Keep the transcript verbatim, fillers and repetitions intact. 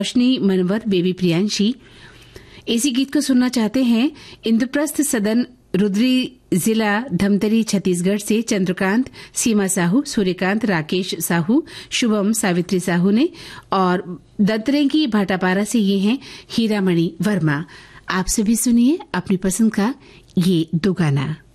रोशनी Manwar, baby Priyanshi इसी गीत को सुनना चाहते हैं। इंद्रप्रस्थ सदन रुद्री, जिला धमतरी, छत्तीसगढ़ से चंद्रकांत, सीमा साहू, सूर्यकांत, राकेश साहू, शुभम, सावित्री साहू ने, और दत्तरेंगी भाटापारा से ये हैं हीरामणि वर्मा। आप सभी सुनिए अपनी पसंद का ये दो गाना।